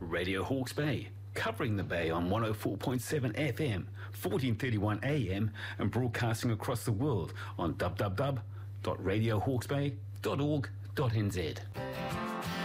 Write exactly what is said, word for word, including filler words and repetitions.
Radio Hawke's Bay, covering the Bay on one oh four point seven F M, fourteen thirty-one A M, and broadcasting across the world on w w w dot radio hawke's bay dot org dot n z.